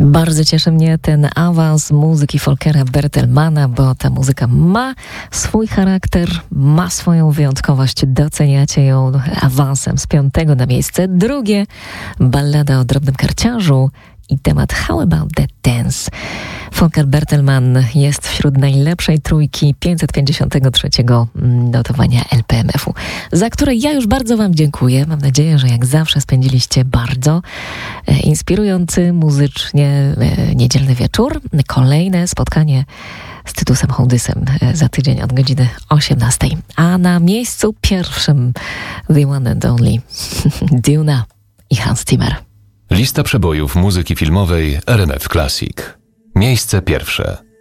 Bardzo cieszy mnie ten awans muzyki Folkera Bertelmana, bo ta muzyka ma swój charakter, ma swoją wyjątkowość. Doceniacie ją awansem z 5. na miejsce 2. Ballada o drobnym karciarzu i temat How About That Dance. Volker Bertelmann jest wśród najlepszej trójki 553 notowania LPMF-u, za które ja już bardzo Wam dziękuję. Mam nadzieję, że jak zawsze spędziliście bardzo inspirujący muzycznie niedzielny wieczór. Kolejne spotkanie z Tytusem Hołdysem za tydzień od godziny 18. A na miejscu pierwszym The One and Only Duna i Hans Zimmer. Lista przebojów muzyki filmowej RMF Classic. Miejsce pierwsze.